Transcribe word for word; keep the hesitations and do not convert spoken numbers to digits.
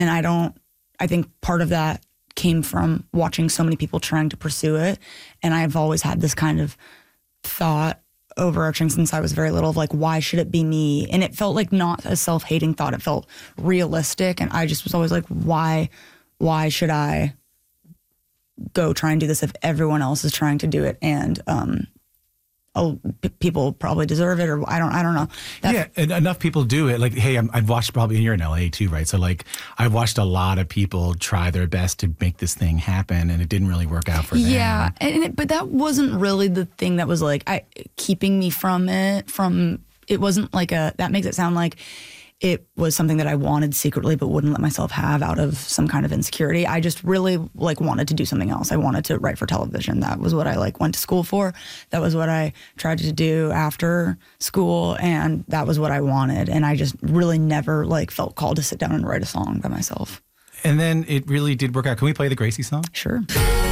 And I don't, I think part of that came from watching so many people trying to pursue it. And I've always had this kind of thought overarching since I was very little of like, why should it be me? And it felt like not a self-hating thought. It felt realistic. And I just was always like, why, why should I go try and do this if everyone else is trying to do it? And, um, oh, p- people probably deserve it, or I don't, I don't know. That yeah, and enough people do it. Like, hey, I'm, I've watched probably, and you're in L A too, right? So like, I've watched a lot of people try their best to make this thing happen, and it didn't really work out for them. Yeah, and it, but that wasn't really the thing that was like I, keeping me from it. From it wasn't like a. That makes it sound like it was something that I wanted secretly, but wouldn't let myself have out of some kind of insecurity. I just really like wanted to do something else. I wanted to write for television. That was what I like went to school for. That was what I tried to do after school, and that was what I wanted. And I just really never like felt called to sit down and write a song by myself. And then it really did work out. Can we play the Gracie song? Sure.